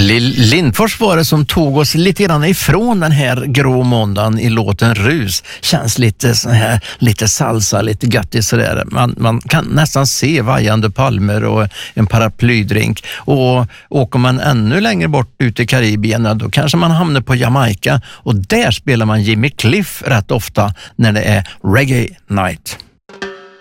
Lindfors var det som tog oss lite grann ifrån den här grå måndagen i låten Rus. Känns lite så här, lite salsa, lite göttigt sådär. Man kan nästan se vajande palmer och en paraplydrink. Och åker man ännu längre bort ut i Karibien, då kanske man hamnar på Jamaica. Och där spelar man Jimmy Cliff rätt ofta när det är Reggae Night.